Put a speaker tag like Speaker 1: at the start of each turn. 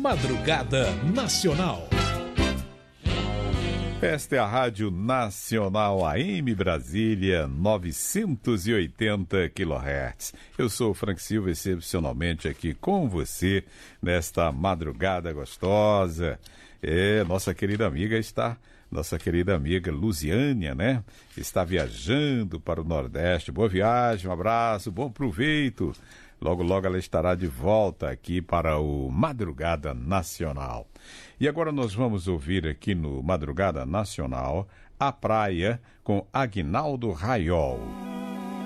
Speaker 1: Madrugada Nacional.
Speaker 2: Esta é a Rádio Nacional AM Brasília, 980 kHz. Eu sou o Frank Silva, excepcionalmente aqui com você nesta madrugada gostosa. Nossa querida amiga Luziânia, né? Está viajando para o Nordeste. Boa viagem, um abraço, bom proveito. Logo, logo ela estará de volta aqui para o Madrugada Nacional. E agora nós vamos ouvir aqui no Madrugada Nacional A Praia com Aguinaldo Raiol.